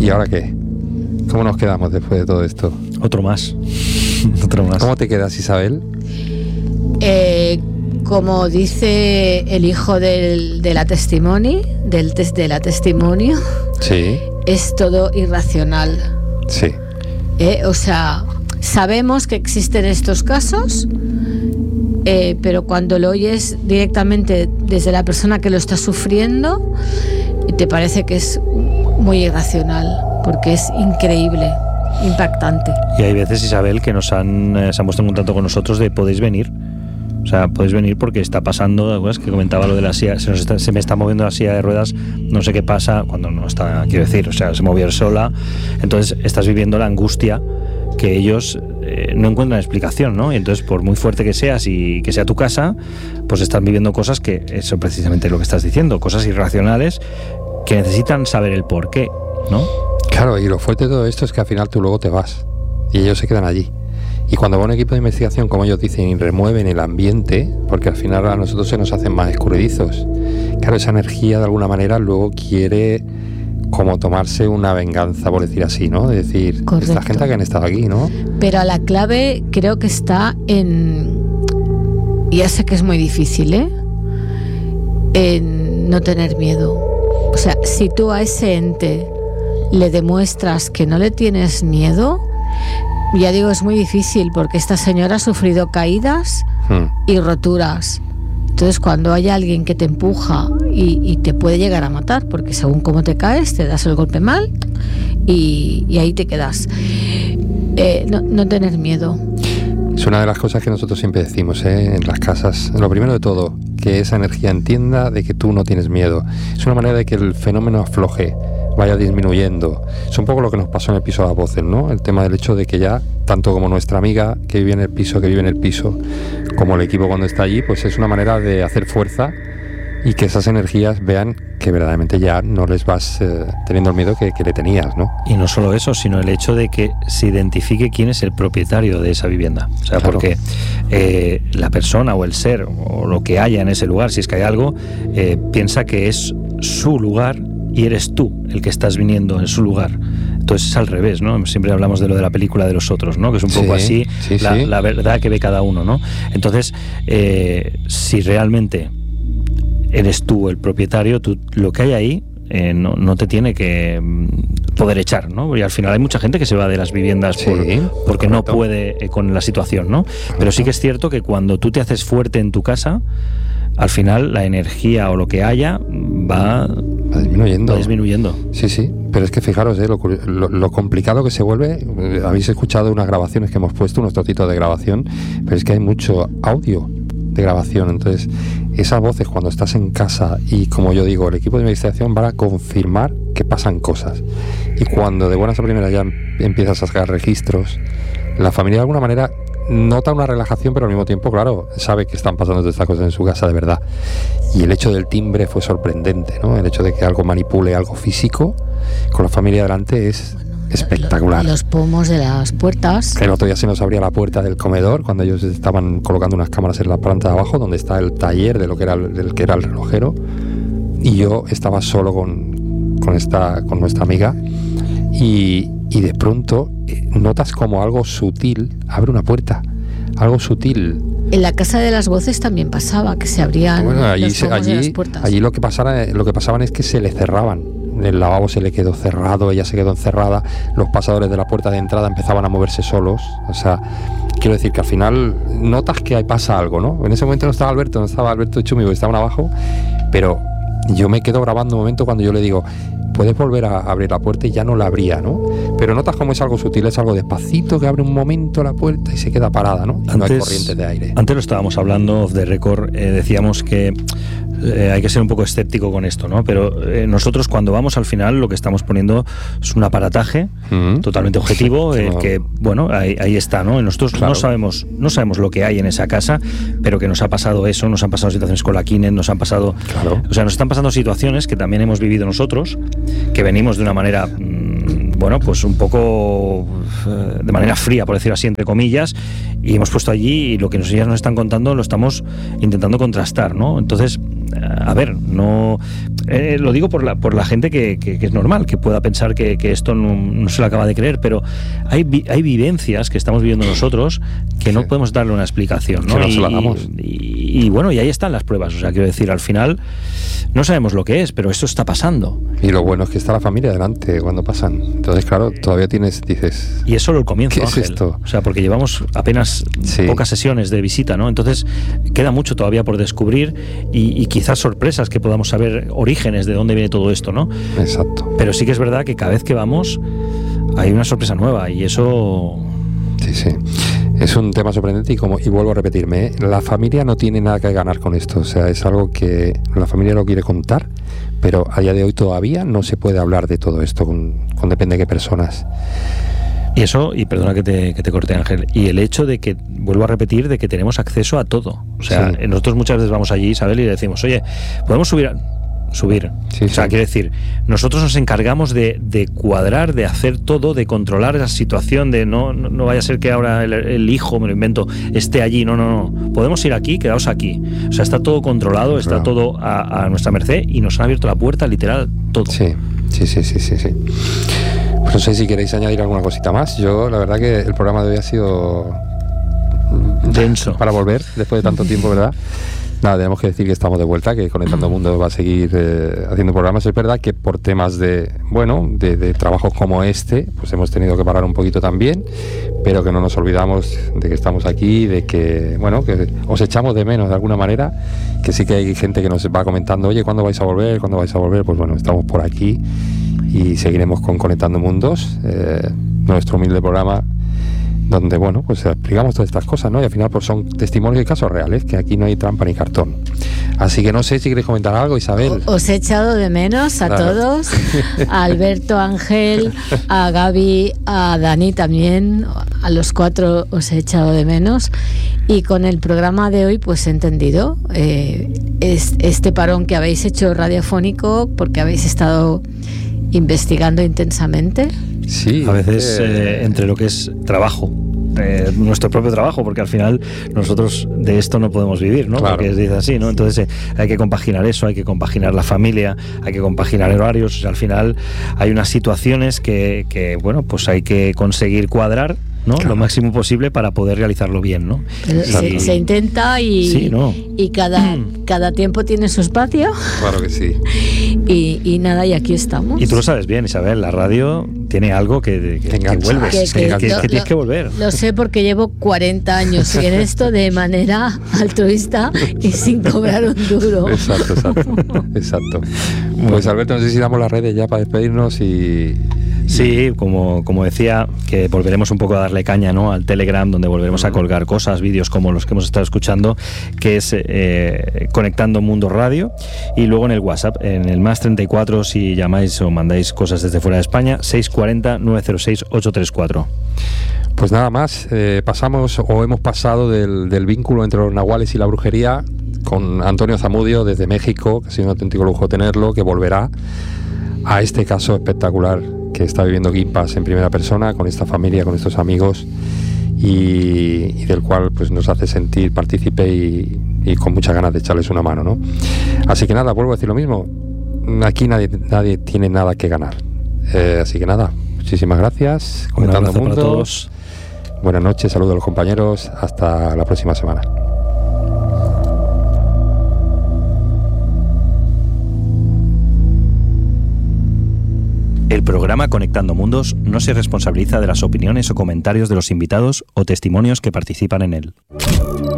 ¿Y ahora qué? ¿Cómo nos quedamos después de todo esto? Otro más. ¿Cómo te quedas, Isabel? Como dice el hijo de la testimonio, de la testimonio, sí, es todo irracional. Sí. O sea, sabemos que existen estos casos, pero cuando lo oyes directamente desde la persona que lo está sufriendo, te parece que es muy irracional, porque es increíble, impactante. Y hay veces, Isabel, que se han puesto en contacto con nosotros de podéis venir. O sea, podéis venir porque está pasando, ¿te acuerdas? Que comentaba lo de la silla, se me está moviendo la silla de ruedas, no sé qué pasa, cuando no está, quiero decir, o sea, se movió sola. Entonces estás viviendo la angustia que ellos no encuentran explicación, ¿no? Y entonces, por muy fuerte que seas y que sea tu casa, pues están viviendo cosas que, eso precisamente lo que estás diciendo, cosas irracionales que necesitan saber el por qué, ¿no? Claro, y lo fuerte de todo esto es que al final tú luego te vas y ellos se quedan allí. Y cuando va un equipo de investigación, como ellos dicen, y remueven el ambiente, porque al final a nosotros se nos hacen más escurridizos, claro, esa energía de alguna manera luego quiere como tomarse una venganza, por decir así, ¿no? De decir, correcto, esta gente que han estado aquí, ¿no? Pero la clave creo que está en, ya sé que es muy difícil, en no tener miedo. O sea, si tú a ese ente le demuestras que no le tienes miedo, ya digo, es muy difícil, porque esta señora ha sufrido caídas y roturas. Entonces, cuando hay alguien que te empuja y te puede llegar a matar, porque según cómo te caes, te das el golpe mal y ahí te quedas. No tener miedo. Es una de las cosas que nosotros siempre decimos, en las casas. Lo primero de todo, que esa energía entienda de que tú no tienes miedo. Es una manera de que el fenómeno afloje, vaya disminuyendo. Es un poco lo que nos pasó en el piso de las voces, ¿no? El tema del hecho de que ya, tanto como nuestra amiga que vive en el piso, como el equipo cuando está allí, pues es una manera de hacer fuerza y que esas energías vean que verdaderamente ya no les vas teniendo el miedo que le tenías, ¿no? Y no solo eso, sino el hecho de que se identifique quién es el propietario de esa vivienda. O sea, claro, porque la persona o el ser o lo que haya en ese lugar, si es que hay algo, piensa que es su lugar y eres tú el que estás viniendo en su lugar. Entonces es al revés, ¿no? Siempre hablamos de lo de la película de los otros, ¿no? Que es un poco así, la verdad que ve cada uno, ¿no? Entonces, si realmente eres tú el propietario, lo que hay ahí no te tiene que poder echar, ¿no? Y al final hay mucha gente que se va de las viviendas porque no puede con la situación, ¿no? Pero sí que es cierto que cuando tú te haces fuerte en tu casa, al final la energía o lo que haya va disminuyendo. Sí, pero es que fijaros, lo complicado que se vuelve. Habéis escuchado unas grabaciones que hemos puesto, unos trocitos de grabación, pero es que hay mucho audio de grabación. Entonces, esas voces cuando estás en casa y, como yo digo, el equipo de investigación van a confirmar que pasan cosas. Y cuando de buenas a primeras ya empiezas a sacar registros, la familia de alguna manera nota una relajación, pero al mismo tiempo, claro, sabe que están pasando todas estas cosas en su casa de verdad. Y el hecho del timbre fue sorprendente, ¿no? El hecho de que algo manipule algo físico con la familia delante es espectacular. Los pomos de las puertas. El otro día se nos abría la puerta del comedor cuando ellos estaban colocando unas cámaras en la planta de abajo, donde está el taller de lo que era el relojero, y yo estaba solo con nuestra amiga y de pronto notas como algo sutil abre una puerta, algo sutil. En la casa de las voces también pasaba que se abrían los pomos de las puertas. Allí lo que pasaban es que se le cerraban. El lavabo se le quedó cerrado, ella se quedó encerrada, los pasadores de la puerta de entrada empezaban a moverse solos. O sea, quiero decir que al final notas que ahí pasa algo, ¿no? En ese momento no estaba Alberto Chumi, porque estaban abajo, pero yo me quedo grabando un momento cuando yo le digo, puedes volver a abrir la puerta, y ya no la abría, ¿no? Pero notas como es algo sutil, es algo despacito que abre un momento la puerta y se queda parada, ¿no? No hay corrientes de aire. Antes lo estábamos hablando off the record, decíamos que hay que ser un poco escéptico con esto, ¿no? Pero nosotros cuando vamos al final lo que estamos poniendo es un aparataje totalmente objetivo, que bueno, ahí está, ¿no? Nosotros claro, no sabemos lo que hay en esa casa, pero que nos ha pasado eso, nos han pasado situaciones con la Kinect, nos han pasado, claro, o sea, nos están pasando situaciones que también hemos vivido nosotros, que venimos de una manera bueno, pues un poco de manera fría, por decirlo así, entre comillas, y hemos puesto allí y lo que ellas nos están contando lo estamos intentando contrastar, ¿no? Entonces, a ver, no lo digo por la gente que es normal, que pueda pensar que esto no se lo acaba de creer, pero hay vivencias que estamos viviendo nosotros que no podemos darle una explicación, ¿no? Que no se la damos. Y bueno, y ahí están las pruebas. O sea, quiero decir, al final no sabemos lo que es, pero esto está pasando. Y lo bueno es que está la familia delante cuando pasan. Entonces, claro, todavía dices... Y es solo el comienzo, ¿qué Ángel? es esto? O sea, porque llevamos apenas pocas sesiones de visita, ¿no? Entonces, queda mucho todavía por descubrir y quizás sorpresas que podamos saber, orígenes de dónde viene todo esto, ¿no? Exacto. Pero sí que es verdad que cada vez que vamos hay una sorpresa nueva y eso... Sí. Es un tema sorprendente y vuelvo a repetirme, la familia no tiene nada que ganar con esto. O sea, es algo que la familia no quiere contar, pero a día de hoy todavía no se puede hablar de todo esto con depende de qué personas. Y eso, y perdona que te corte, Ángel, y el hecho de que, vuelvo a repetir, de que tenemos acceso a todo. O sea, nosotros muchas veces vamos allí, Isabel, y le decimos, oye, ¿podemos subir? O sea, quiere decir, nosotros nos encargamos de cuadrar, de hacer todo, de controlar esa situación, de no vaya a ser que ahora el hijo, me lo invento, esté allí. No. Podemos ir aquí, quedaos aquí. O sea, está todo controlado, está todo a nuestra merced y nos han abierto la puerta, literal, todo. Sí. Pues no sé si queréis añadir alguna cosita más. Yo, la verdad que el programa de hoy ha sido denso. Para volver, después de tanto tiempo, ¿verdad? Nada, tenemos que decir que estamos de vuelta, que Conectando Mundo va a seguir haciendo programas. Es verdad que por temas de trabajos como este, pues hemos tenido que parar un poquito también, pero que no nos olvidamos de que estamos aquí, de que, que os echamos de menos de alguna manera, que sí que hay gente que nos va comentando, oye, ¿cuándo vais a volver? Pues bueno, estamos por aquí y seguiremos con Conectando Mundos, nuestro humilde programa, donde pues explicamos todas estas cosas, ¿no? Y al final pues son testimonios y casos reales, que aquí no hay trampa ni cartón. Así que no sé si queréis comentar algo, Isabel. Os he echado de menos a todos, a Alberto, Ángel, a Gaby, a Dani también, a los 4 os he echado de menos. Y con el programa de hoy pues he entendido este parón que habéis hecho radiofónico, porque habéis estado investigando intensamente. Sí, a veces entre lo que es trabajo, nuestro propio trabajo, porque al final nosotros de esto no podemos vivir, ¿no? Claro. Porque es así, ¿no? Entonces hay que compaginar eso, hay que compaginar la familia, hay que compaginar horarios. O sea, al final hay unas situaciones que pues hay que conseguir cuadrar, ¿no? Claro. Lo máximo posible para poder realizarlo bien, ¿no? Se intenta y cada tiempo tiene su espacio. Claro que sí. Y nada, y aquí estamos. Y tú lo sabes bien, Isabel, la radio tiene algo que vuelves, que tienes que volver. Lo sé porque llevo 40 años en esto de manera altruista y sin cobrar un duro. Exacto. Pues Alberto, no sé si damos las redes ya para despedirnos y... Sí, como decía, que volveremos un poco a darle caña, ¿no?, al Telegram, donde volveremos a colgar cosas, vídeos como los que hemos estado escuchando, que es Conectando Mundo Radio, y luego en el WhatsApp, en el +34, si llamáis o mandáis cosas desde fuera de España, 640-906-834. Pues nada más, hemos pasado del vínculo entre los nahuales y la brujería con Antonio Zamudio desde México, que ha sido un auténtico lujo tenerlo, que volverá a este caso espectacular que está viviendo Guimpas en primera persona, con esta familia, con estos amigos, y del cual pues nos hace sentir partícipe y con muchas ganas de echarles una mano, ¿no? Así que nada, vuelvo a decir lo mismo, aquí nadie tiene nada que ganar, así que nada, muchísimas gracias. Conectando Mundos, para todos. Buenas noches, saludos a los compañeros, hasta la próxima semana. El programa Conectando Mundos no se responsabiliza de las opiniones o comentarios de los invitados o testimonios que participan en él.